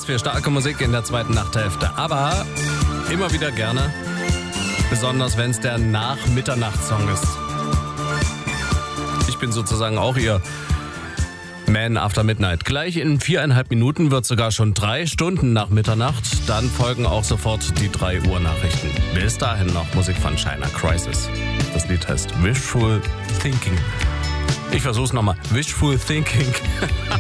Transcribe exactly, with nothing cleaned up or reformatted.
für starke Musik in der zweiten Nachthälfte. Aber immer wieder gerne. Besonders wenn es der Nach-Mitternacht-Song ist. Ich bin sozusagen auch Ihr Man After Midnight. Gleich in viereinhalb Minuten wird sogar schon drei Stunden nach Mitternacht. Dann folgen auch sofort die drei Uhr Nachrichten. Bis dahin noch Musik von China Crisis. Das Lied heißt Wishful Thinking. Ich versuch's nochmal. Wishful Thinking.